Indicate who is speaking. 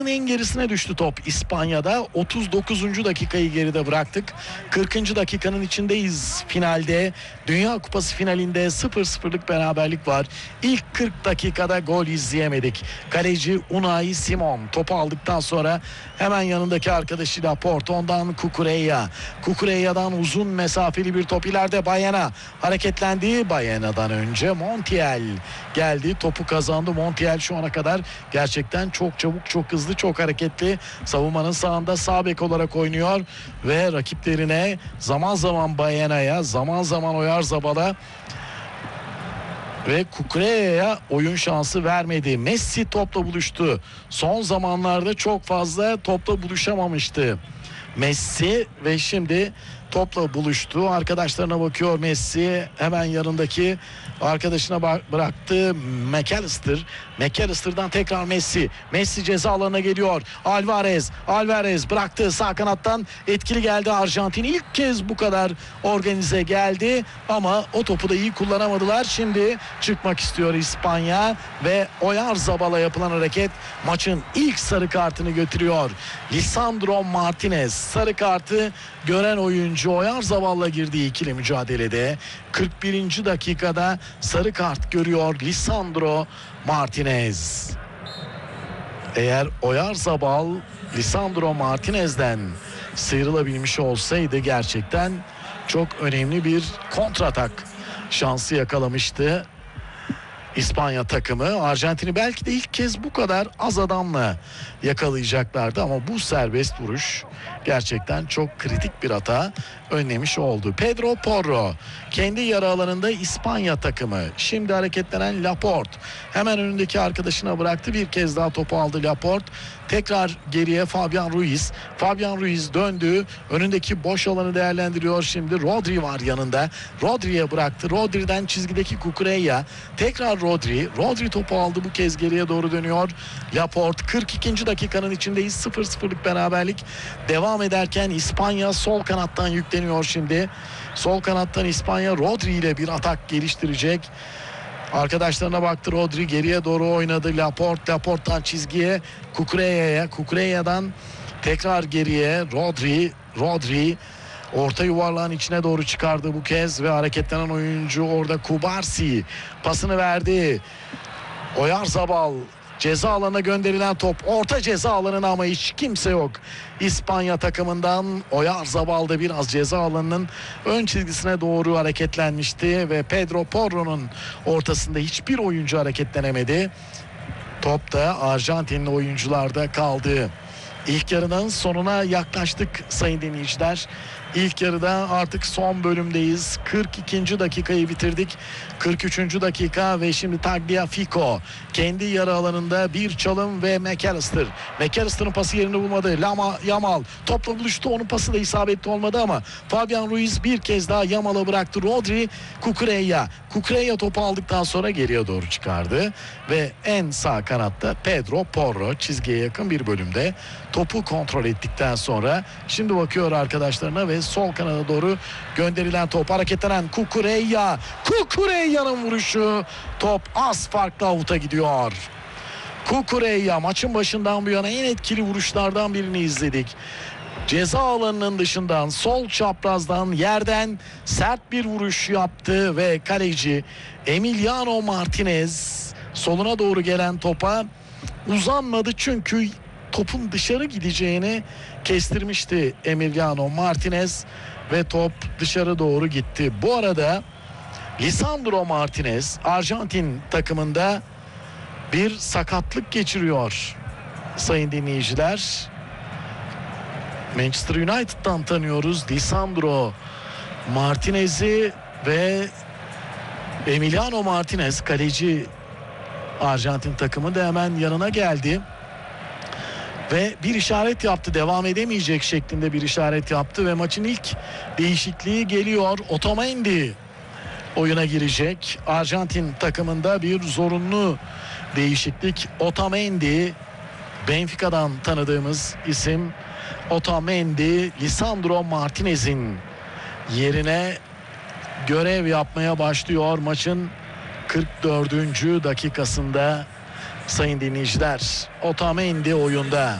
Speaker 1: En gerisine düştü top İspanya'da. 39. dakikayı geride bıraktık. 40. dakikanın içindeyiz finalde. Dünya Kupası finalinde 0-0'lık beraberlik var. İlk 40 dakikada gol izleyemedik. Kaleci Unai Simon topu aldıktan sonra hemen yanındaki arkadaşı Laporte, ondan Cucurella. Cucurella'dan uzun mesafeli bir top, ileride Baena hareketlendi. Baena'dan önce Montiel geldi. Topu kazandı. Montiel şu ana kadar gerçekten çok çabuk, çok hızlı, çok hareketli. Savunmanın sağında sağ bek olarak oynuyor ve rakiplerine zaman zaman Baena'ya, zaman zaman Oyarzabal'a ve Cucurella'ya oyun şansı vermedi. Messi topla buluştu. Son zamanlarda çok fazla topla buluşamamıştı Messi ve şimdi topla buluştu. Arkadaşlarına bakıyor Messi. Hemen yanındaki arkadaşına bıraktı McAllister. McAllister'dan tekrar Messi. Messi ceza alanına geliyor. Alvarez bıraktı sağ kanattan. Etkili geldi Arjantin. İlk kez bu kadar organize geldi ama o topu da iyi kullanamadılar. Şimdi çıkmak istiyor İspanya ve Oyarzabal'a yapılan hareket maçın ilk sarı kartını götürüyor. Lisandro Martinez sarı kartı gören oyuncu Oyarzabal'la girdiği ikili mücadelede 41. dakikada sarı kart görüyor Lisandro Martinez. Eğer Oyarzabal Lisandro Martinez'den sıyrılabilmiş olsaydı gerçekten çok önemli bir kontratak şansı yakalamıştı İspanya takımı. Arjantin'i belki de ilk kez bu kadar az adamla yakalayacaklardı ama bu serbest vuruş gerçekten çok kritik bir hata önlemiş oldu. Pedro Porro kendi yarı alanında İspanya takımı. Şimdi hareketlenen Laporte hemen önündeki arkadaşına bıraktı. Bir kez daha topu aldı Laporte. Tekrar geriye Fabian Ruiz. Fabian Ruiz döndü. Önündeki boş alanı değerlendiriyor. Şimdi Rodri var yanında. Rodri'ye bıraktı. Rodri'den çizgideki Cucurella. Tekrar Rodri. Rodri topu aldı. Bu kez geriye doğru dönüyor. Laporte 42. dakikanın içindeyiz. 0-0'lık beraberlik devam ederken İspanya sol kanattan yükleniyor şimdi. Sol kanattan İspanya Rodri ile bir atak geliştirecek. Arkadaşlarına baktı Rodri, geriye doğru oynadı Laporte'dan çizgiye Cucurella'dan tekrar geriye Rodri orta yuvarlağın içine doğru çıkardı bu kez ve hareketlenen oyuncu orada Cubarsí pasını verdi. Oyarzabal ceza alanına gönderilen top orta ceza alanına ama hiç kimse yok İspanya takımından. Oyarzabal da biraz ceza alanının ön çizgisine doğru hareketlenmişti ve Pedro Porro'nun ortasında hiçbir oyuncu hareketlenemedi. Top da Arjantinli oyuncularda kaldı. İlk yarının sonuna yaklaştık sayın dinleyiciler. İlk yarıda artık son bölümdeyiz. 42. dakikayı bitirdik. 43. dakika ve şimdi Tagliafico kendi yarı alanında bir çalım ve McAllister'ın pası yerini bulmadı. Yamal topla buluştu. Onun pası da isabetli olmadı ama Fabian Ruiz bir kez daha Yamal'a bıraktı. Rodri Cucurella topu aldıktan sonra geriye doğru çıkardı ve en sağ kanatta Pedro Porro çizgiye yakın bir bölümde topu kontrol ettikten sonra şimdi bakıyor arkadaşlarına ve sol kanada doğru gönderilen top, hareketlenen Cucurella'nın vuruşu, top az farklı avuta gidiyor. Cucurella maçın başından bu yana en etkili vuruşlardan birini izledik. Ceza alanının dışından sol çaprazdan yerden sert bir vuruş yaptı ve kaleci Emiliano Martinez soluna doğru gelen topa uzanmadı çünkü topun dışarı gideceğini kestirmişti Emiliano Martinez ve top dışarı doğru gitti. Bu arada Lisandro Martinez Arjantin takımında bir sakatlık geçiriyor sayın dinleyiciler. Manchester United'dan tanıyoruz Lisandro Martinez'i ve Emiliano Martinez kaleci Arjantin takımı da hemen yanına geldi. Ve bir işaret yaptı, devam edemeyecek şeklinde bir işaret yaptı ve maçın ilk değişikliği geliyor. Otamendi oyuna girecek. Arjantin takımında bir zorunlu değişiklik. Otamendi, Benfica'dan tanıdığımız isim Otamendi, Lisandro Martinez'in yerine görev yapmaya başlıyor maçın 44. dakikasında. Sayın dinleyiciler, Otamendi oyunda.